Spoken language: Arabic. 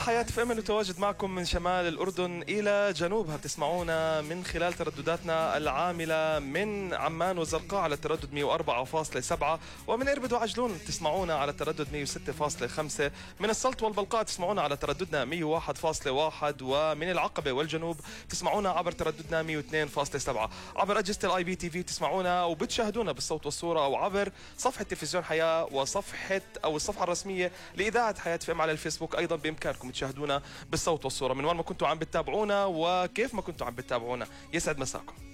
حياة فم نتواجد معكم من شمال الأردن إلى جنوبها. بتسمعونا من خلال تردداتنا العاملة من عمان وزرقاء على التردد 104.7، ومن إربد وعجلون تسمعونا على التردد 106.5، من السلط والبلقاء تسمعونا على ترددنا 101.1، ومن العقبة والجنوب تسمعونا عبر ترددنا 102.7. عبر أجهزة الاي بي تي في تسمعونا وبتشاهدونا بالصوت والصورة، أو عبر صفحة تلفزيون حياة وصفحة أو الصفحة الرسمية لإذاعة حياة فم على الفيسبوك. أيضا بإمكانكم تشاهدونا بالصوت والصورة من وين ما كنتوا عم بتتابعونا وكيف ما كنتوا عم بتتابعونا. يسعد مساكم.